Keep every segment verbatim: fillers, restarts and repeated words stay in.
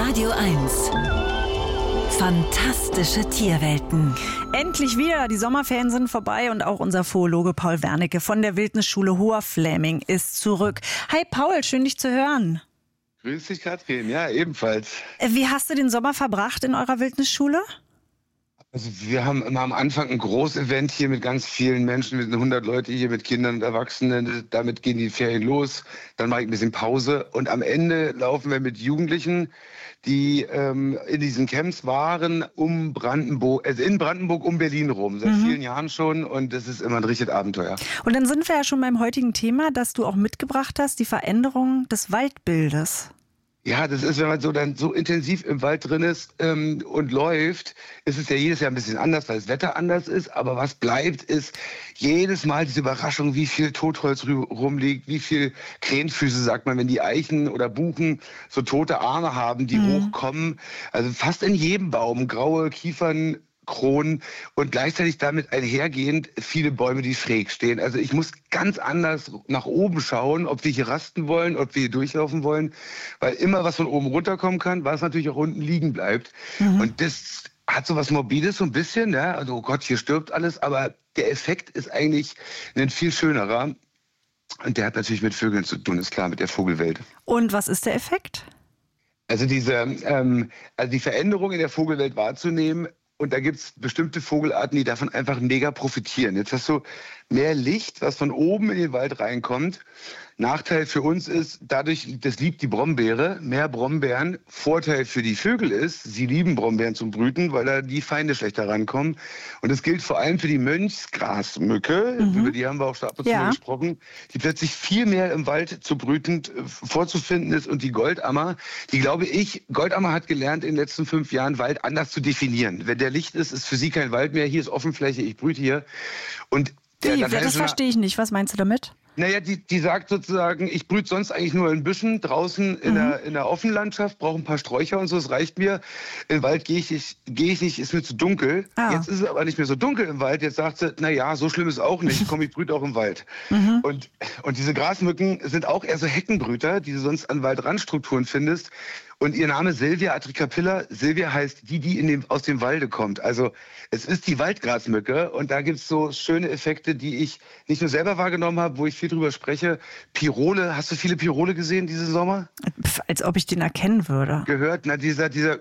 Radio eins. Fantastische Tierwelten. Endlich wieder, die Sommerferien sind vorbei und auch unser Zoologe Paul Wernicke von der Wildnisschule Hoher Fläming ist zurück. Hi Paul, schön dich zu hören. Grüß dich Katrin, ja ebenfalls. Wie hast du den Sommer verbracht in eurer Wildnisschule? Also wir haben immer am Anfang ein Großevent hier mit ganz vielen Menschen. Wir sind hundert Leute hier mit Kindern und Erwachsenen. Damit gehen die Ferien los. Dann mache ich ein bisschen Pause. Und am Ende laufen wir mit Jugendlichen, die ähm, in diesen Camps waren, um Brandenburg, also in Brandenburg um Berlin rum. Seit mhm. vielen Jahren schon. Und das ist immer ein richtiges Abenteuer. Und dann sind wir ja schon beim heutigen Thema, das du auch mitgebracht hast, die Veränderung des Waldbildes. Ja, das ist, wenn man so dann so intensiv im Wald drin ist ähm, und läuft, ist es ja jedes Jahr ein bisschen anders, weil das Wetter anders ist. Aber was bleibt, ist jedes Mal diese Überraschung, wie viel Totholz rumliegt, wie viel Krähenfüße, sagt man, wenn die Eichen oder Buchen so tote Arme haben, die mhm. hochkommen. Also fast in jedem Baum, graue Kiefern, Kronen und gleichzeitig damit einhergehend viele Bäume, die schräg stehen. Also ich muss ganz anders nach oben schauen, ob wir hier rasten wollen, ob wir hier durchlaufen wollen, weil immer was von oben runterkommen kann, was natürlich auch unten liegen bleibt. Mhm. Und das hat so was Morbides so ein bisschen, ja? Also oh Gott, hier stirbt alles, aber der Effekt ist eigentlich ein viel schönerer. Und der hat natürlich mit Vögeln zu tun, ist klar, mit der Vogelwelt. Und was ist der Effekt? Also diese, ähm, also die Veränderung in der Vogelwelt wahrzunehmen. Und da gibt es bestimmte Vogelarten, die davon einfach mega profitieren. Jetzt hast du mehr Licht, was von oben in den Wald reinkommt. Nachteil für uns ist, dadurch, das liebt die Brombeere, mehr Brombeeren. Vorteil für die Vögel ist, sie lieben Brombeeren zum Brüten, weil da die Feinde schlechter rankommen. Und das gilt vor allem für die Mönchsgrasmücke, mhm. über die haben wir auch schon ab und zu ja. gesprochen, die plötzlich viel mehr im Wald zu brütend vorzufinden ist. Und die Goldammer, die glaube ich, Goldammer hat gelernt in den letzten fünf Jahren, Wald anders zu definieren. Wenn der Licht ist, ist für sie kein Wald mehr. Hier ist Offenfläche, ich brüte hier. Und der, Wie? Das, das verstehe ich nicht. Was meinst du damit? Naja, die, die sagt sozusagen, ich brüte sonst eigentlich nur in Büschen, draußen in, mhm. der, in der Offenlandschaft, brauche ein paar Sträucher und so, es reicht mir. Im Wald gehe ich nicht, gehe ich nicht, ist mir zu dunkel. Ah. Jetzt ist es aber nicht mehr so dunkel im Wald. Jetzt sagt sie, naja, so schlimm ist auch nicht, komm, ich brüte auch im Wald. Mhm. Und, und diese Grasmücken sind auch eher so Heckenbrüter, die du sonst an Waldrandstrukturen findest. Und ihr Name Silvia atricapilla. Silvia heißt die, die in dem, aus dem Walde kommt. Also es ist die Waldgrasmücke und da gibt's so schöne Effekte, die ich nicht nur selber wahrgenommen habe, wo ich viel drüber spreche. Pirole, hast du viele Pirole gesehen diesen Sommer? Pff, als ob ich den erkennen würde. Gehört, na dieser, dieser,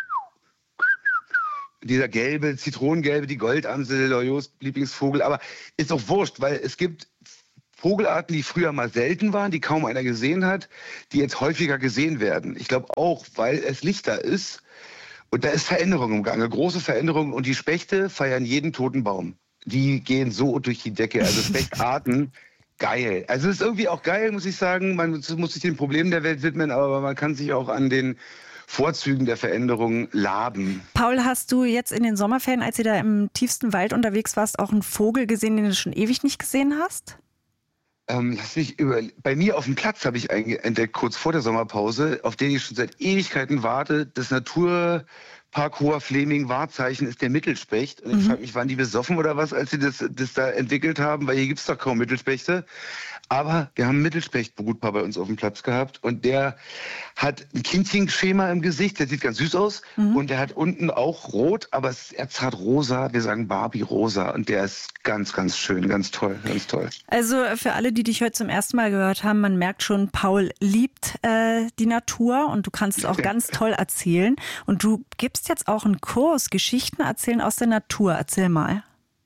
dieser gelbe, zitronengelbe, die Goldamsel, Loriots Lieblingsvogel. Aber ist auch wurscht, weil es gibt Vogelarten, die früher mal selten waren, die kaum einer gesehen hat, die jetzt häufiger gesehen werden. Ich glaube auch, weil es lichter ist und da ist Veränderung im Gange, große Veränderung und die Spechte feiern jeden toten Baum. Die gehen so durch die Decke, also Spechtarten, geil. Also es ist irgendwie auch geil, muss ich sagen, man muss sich den Problemen der Welt widmen, aber man kann sich auch an den Vorzügen der Veränderung laben. Paul, hast du jetzt in den Sommerferien, als ihr da im tiefsten Wald unterwegs warst, auch einen Vogel gesehen, den du schon ewig nicht gesehen hast? Ähm, lass mich über, bei mir auf dem Platz habe ich einen entdeckt, kurz vor der Sommerpause, auf den ich schon seit Ewigkeiten warte. Das Naturpark Hoher Fläming Wahrzeichen ist der Mittelspecht. Und ich mhm. frage mich, waren die besoffen oder was, als sie das, das da entwickelt haben? Weil hier gibt's doch kaum Mittelspechte. Aber wir haben ein Mittelspechtbrutpaar bei uns auf dem Platz gehabt und der hat ein Kindchenschema im Gesicht, der sieht ganz süß aus mhm. und der hat unten auch rot, aber es ist erzart rosa, wir sagen Barbie rosa und der ist ganz, ganz schön, ganz toll, ganz toll. Also für alle, die dich heute zum ersten Mal gehört haben, man merkt schon, Paul liebt äh, die Natur und du kannst es auch ganz toll erzählen und du gibst jetzt auch einen Kurs, Geschichten erzählen aus der Natur, erzähl mal.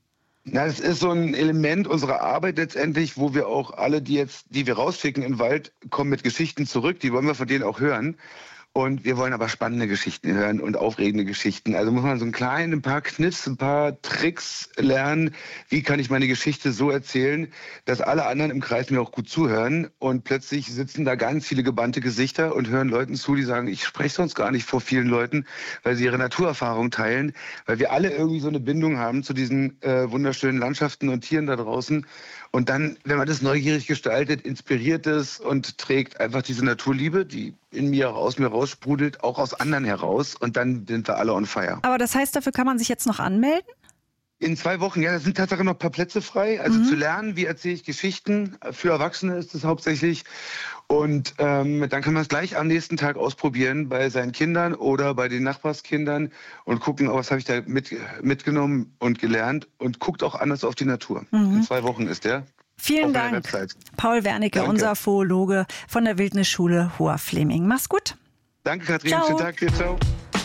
Na, es ist so ein Element unserer Arbeit letztendlich, wo wir auch alle, die jetzt, die wir rausschicken in den Wald, kommen mit Geschichten zurück. Die wollen wir von denen auch hören. Und wir wollen aber spannende Geschichten hören und aufregende Geschichten. Also muss man so ein klein, ein paar Kniffs, ein paar Tricks lernen. Wie kann ich meine Geschichte so erzählen, dass alle anderen im Kreis mir auch gut zuhören? Und plötzlich sitzen da ganz viele gebannte Gesichter und hören Leuten zu, die sagen, ich spreche sonst gar nicht vor vielen Leuten, weil sie ihre Naturerfahrung teilen, weil wir alle irgendwie so eine Bindung haben zu diesen äh, wunderschönen Landschaften und Tieren da draußen. Und dann, wenn man das neugierig gestaltet, inspiriert es und trägt einfach diese Naturliebe, die in mir, aus mir raussprudelt, auch aus anderen heraus. Und dann sind wir alle on fire. Aber das heißt, dafür kann man sich jetzt noch anmelden? In zwei Wochen, ja, da sind tatsächlich noch ein paar Plätze frei. Also Mhm. zu lernen, wie erzähle ich Geschichten. Für Erwachsene ist es hauptsächlich. Und ähm, dann kann man es gleich am nächsten Tag ausprobieren bei seinen Kindern oder bei den Nachbarskindern und gucken, oh, was habe ich da mit, mitgenommen und gelernt. Und guckt auch anders auf die Natur. Mhm. In zwei Wochen ist der. Vielen auf meiner Dank, Website. Paul Wernicke, Danke. unser Zoologe von der Wildnisschule Hoher Fleming. Mach's gut. Danke, Katrin. Ciao. Schönen Tag dir. Ciao.